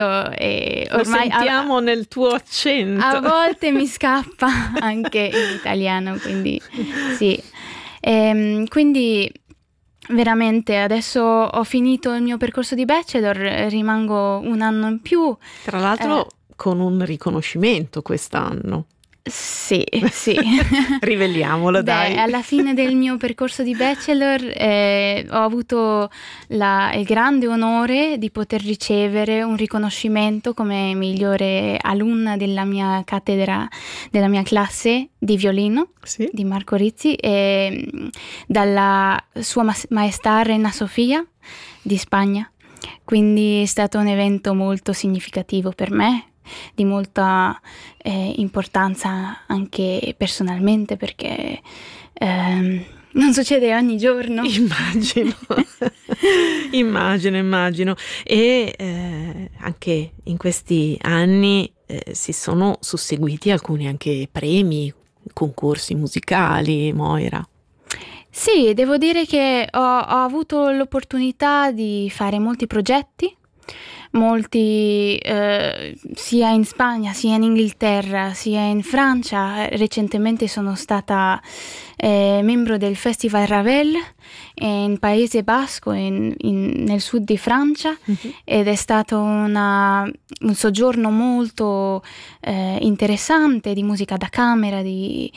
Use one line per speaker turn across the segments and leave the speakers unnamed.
E
lo
ormai
sentiamo nel tuo accento.
a volte mi scappa anche in italiano, quindi sì. Quindi veramente adesso ho finito il mio percorso di bachelor, rimango un anno in più.
Tra l'altro con un riconoscimento quest'anno.
Sì.
Riveliamolo, dai.
Alla fine del mio percorso di bachelor ho avuto il grande onore di poter ricevere un riconoscimento come migliore alunna della mia cattedra, della mia classe di violino,
Sì.
di Marco Rizzi, dalla Sua Maestà Reina Sofia di Spagna. Quindi è stato un evento molto significativo per me, di molta importanza anche personalmente, perché non succede ogni giorno.
Immagino. E anche in questi anni si sono susseguiti alcuni anche premi, concorsi musicali, Moira.
Sì, devo dire che ho avuto l'opportunità di fare molti progetti, sia in Spagna, sia in Inghilterra, sia in Francia. Recentemente sono stata membro del Festival Ravel in Paese Basco, nel sud di Francia, ed è stato un soggiorno molto interessante di musica da camera, di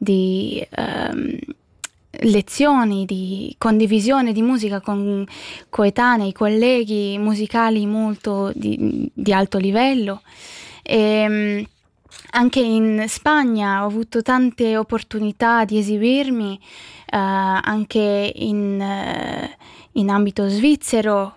lezioni, di condivisione di musica con coetanei, colleghi musicali molto di alto livello. E anche in Spagna ho avuto tante opportunità di esibirmi, anche in ambito svizzero,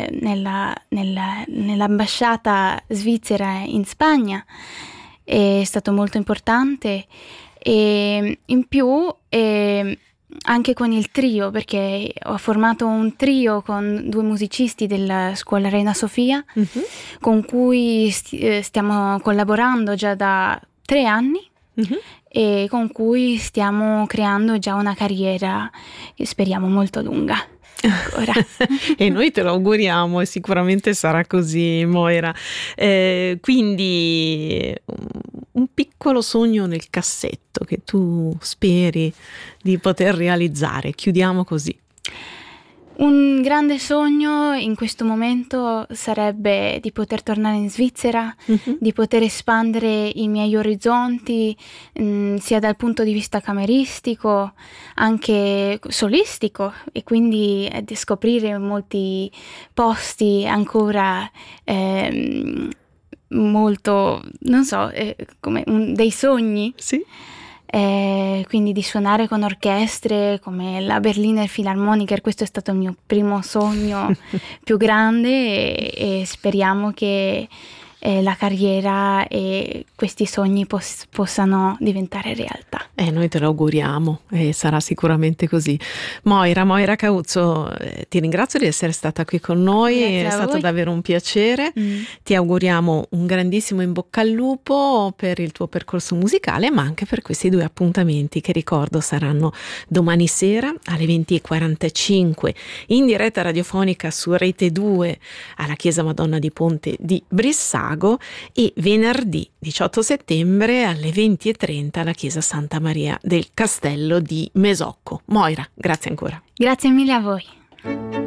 nell'ambasciata svizzera in Spagna. È stato molto importante, e in più anche con il trio, perché ho formato un trio con 2 musicisti della scuola Reina Sofia, con cui stiamo collaborando già da 3 anni, e con cui stiamo creando già una carriera che speriamo molto lunga ancora.
E noi te lo auguriamo, e sicuramente sarà così, Moira. Quindi un piccolo sogno nel cassetto che tu speri di poter realizzare. Chiudiamo così.
Un grande sogno in questo momento sarebbe di poter tornare in Svizzera, di poter espandere i miei orizzonti, sia dal punto di vista cameristico, anche solistico, e quindi di scoprire molti posti ancora molto, non so, come dei sogni.
Sì.
Quindi di suonare con orchestre come la Berliner Philharmoniker. Questo è stato il mio primo sogno più grande, e speriamo che la carriera e questi sogni possano diventare realtà.
Noi te lo auguriamo, e sarà sicuramente così. Moira Cauzzo, ti ringrazio di essere stata qui con noi.
Grazie
è
a
stato
voi.
davvero un piacere. Ti auguriamo un grandissimo in bocca al lupo per il tuo percorso musicale, ma anche per questi 2 appuntamenti che, ricordo, saranno domani sera alle 20:45 in diretta radiofonica su Rete 2 alla Chiesa Madonna di Ponte di Brissago, e venerdì 18 settembre alle 20:30 alla Chiesa Santa Maria del Castello di Mesocco. Moira, grazie ancora.
Grazie mille a voi.